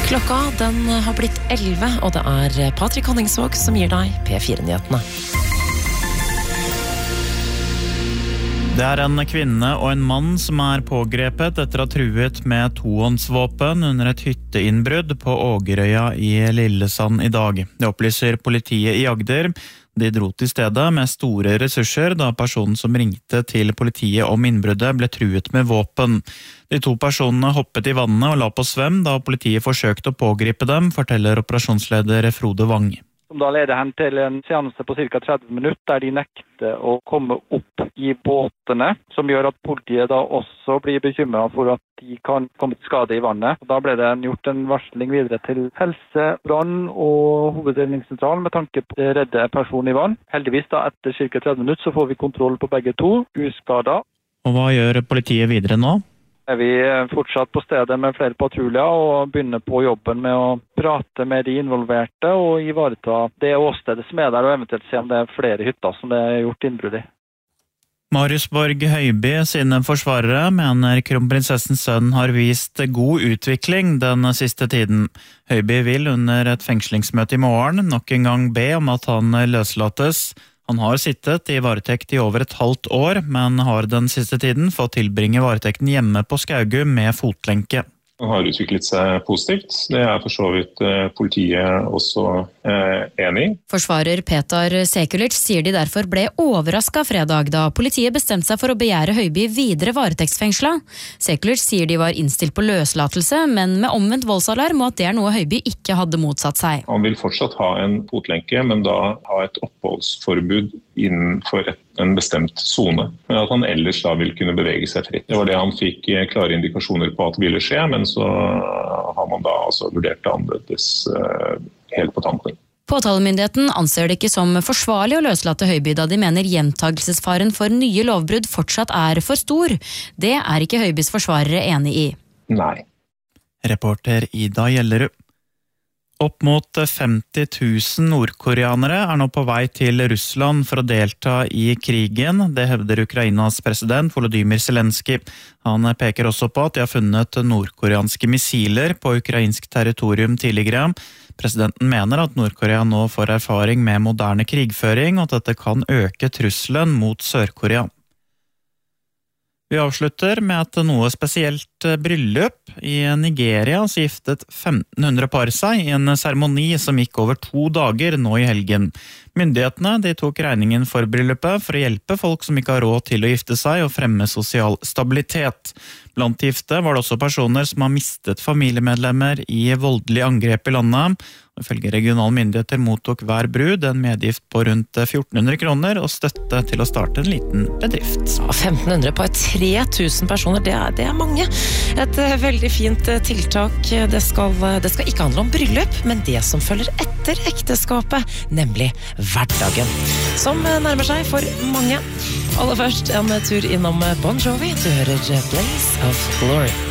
Klokka den har blitt 11, og det er Patrick Honningsvåg som gir deg P4-nyhetene. Det er en kvinne og en mann som er pågrepet etter å ha truet med tohåndsvåpen under et hytteinnbrudd på Ågerøya i Lillesand i dag. Det opplyser politiet i Agder. De dro til stedet med store ressurser da personen som ringte til politiet om innbruddet ble truet med våpen. De to personene hoppet i vannet og la på svøm da politiet forsøkte å pågripe dem, forteller operasjonsleder Frode Wang. Som da leder hen til en seanse på ca. 30 minutter der de nekter å komme opp i båtene, som gjør at politiet da også blir bekymret for at de kan komme til skade i vannet. Da ble det gjort en varsling videre til helse, brann og hovedredningssentralen med tanke på å redde personen i vann. Heldigvis da etter ca. 30 minutter så får vi kontroll på begge to, uskadet. Og hva gjør politiet videre nå? Er vi fortsatt på stedet med flere patruljer og begynner på jobben med å prate med de involverte og ivareta det åstedet som er der, og eventuelt se om det er flere hytter som det er gjort innbrudd i. Marius Borg Høiby sine forsvarere mener kronprinsessens sønn har vist god utvikling den siste tiden. Høiby vil under et fengslingsmøte i morgen nok en gang be om at han løslates. Han har sittet i varetekt i over et halvt år, men har den siste tiden fått tilbringe varetekten hjemme på Skaugum med fotlenke. Han har utviklet seg positivt. Det er for så vidt politiet også enig i. Forsvarer Petar Sekulic sier de derfor ble overrasket fredag da politiet bestemte seg for å begjære Høiby videre varetektsfengsla. Sekulic sier de var innstilt på løslatelse, men med omvendt voldsalarm og at det er noe Høiby ikke hadde motsatt seg. Han vil fortsatt ha en fotlenke, men da ha et oppholdsforbud innenfor en bestemt zone. Men at han ellers da vil kunne bevege seg fritt. Det var det han fikk klare indikasjoner på at ville skje, men så har man da altså vurdert det annerledes helt på tampen. Påtalemyndigheten anser det ikke som forsvarlig å løslate Høiby da de mener gjentagelsesfaren for nye lovbrudd fortsatt er for stor. Det er ikke Høibys forsvarere enig i. Nei. Reporter Ida Gjellerud. Opp mot 50 000 nordkoreanere er nå på vei til Russland for å delta i krigen. Det hevder Ukrainas president Volodymyr Zelensky. Han peker også på at de har funnet nordkoreanske missiler på ukrainsk territorium tidligere. Presidenten mener at Nordkorea nå får erfaring med moderne krigføring, og at dette kan øke trusselen mot Sør-Korea. Vi avslutter med et noe spesielt bryllup. I Nigeria så giftet 1500 par seg i en seremoni som gikk over 2 dager nå i helgen. Myndighetene de tok regningen for bryllupet for å hjelpe folk som ikke har råd til å gifte seg og fremme sosial stabilitet. Blant gifte var det også personer som har mistet familiemedlemmer i voldelige angrep i landet. Ifølge regionale myndigheter mottok hver brud en medgift på rundt 1400 kroner og støtte til å starte en liten bedrift. 1500 på 3000 personer, det er mange. Et veldig fint tiltak. Det skal ikke handle om bryllup, men det som følger etter ekteskapet, nemlig hverdagen, som nærmer seg for mange. Aller først en tur innom Bon Jovi. Du hører Blaze of Glory.